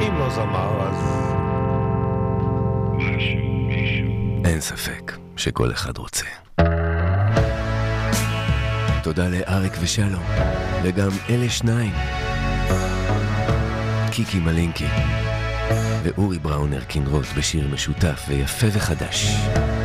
אם לא זמר, אז... אין ספק שכל אחד רוצה. תודה לאריק ושלום, וגם אלה שניים, קיקי מלינקי ואורי בראונר קינרוט בשיר משותף ויפה וחדש.